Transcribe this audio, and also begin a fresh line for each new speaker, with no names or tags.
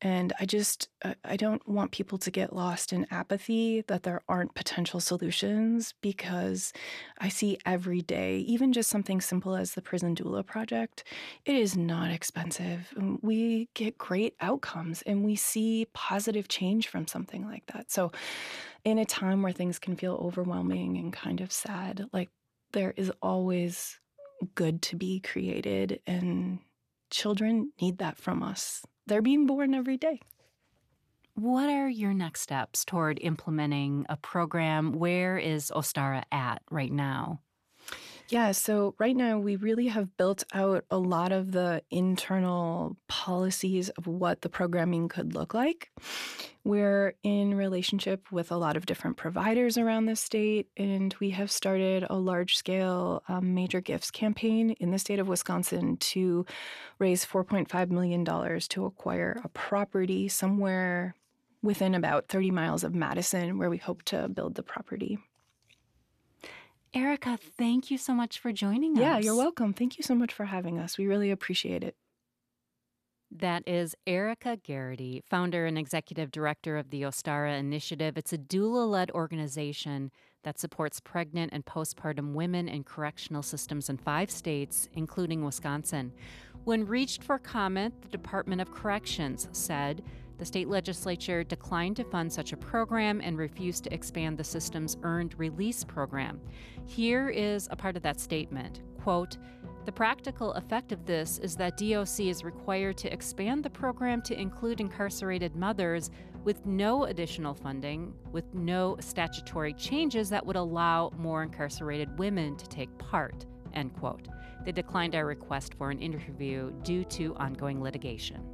And I don't want people to get lost in apathy that there aren't potential solutions, because I see every day, even just something simple as the Prison Doula Project, it is not expensive. We get great outcomes and we see positive change from something like that. So in a time where things can feel overwhelming and kind of sad, like, there is always good to be created, and children need that from us. They're being born every day.
What are your next steps toward implementing a program? Where is Ostara at right now?
Yeah, so right now we really have built out a lot of the internal policies of what the programming could look like. We're in relationship with a lot of different providers around the state, and we have started a large-scale major gifts campaign in the state of Wisconsin to raise $4.5 million to acquire a property somewhere within about 30 miles of Madison, where we hope to build the property.
Erica, thank you so much for joining us.
Yeah, you're welcome. Thank you so much for having us. We really appreciate it.
That is Erica Garrity, founder and executive director of the Ostara Initiative. It's a doula-led organization that supports pregnant and postpartum women in correctional systems in 5 states, including Wisconsin. When reached for comment, the Department of Corrections said the state legislature declined to fund such a program and refused to expand the system's earned release program. Here is a part of that statement. Quote, "The practical effect of this is that DOC is required to expand the program to include incarcerated mothers with no additional funding, with no statutory changes that would allow more incarcerated women to take part," end quote. They declined our request for an interview due to ongoing litigation.